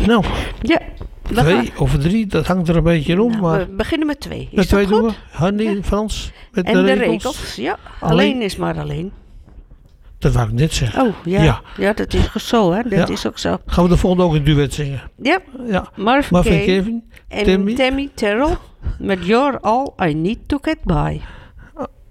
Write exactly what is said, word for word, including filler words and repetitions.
Nou, Ja. we twee gaan- of drie, dat hangt er een beetje om. Nou, maar we beginnen met twee. Is met twee dat doen goed? we. Handy, Frans, met En de de regels. regels, ja. Alleen- Alleen is maar alleen. Dat wou ik net zeggen. Oh, ja. Ja. Ja, dat is ook zo, hè. Dat Ja. is ook zo. Gaan we de volgende ook een duet zingen? Ja. Ja. Marvin Marvin Gaye Kevin, en Tammy. Tammy Terrell met You're All I Need to Get By.